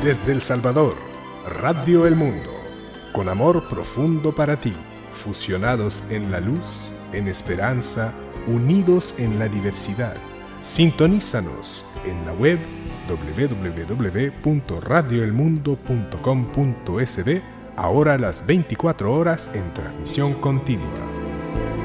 Desde El Salvador, Radio El Mundo, con amor profundo para ti, fusionados en la luz, en esperanza, unidos en la diversidad. Sintonízanos en la web www.radioelmundo.com.sb, ahora a las 24 horas en transmisión continua.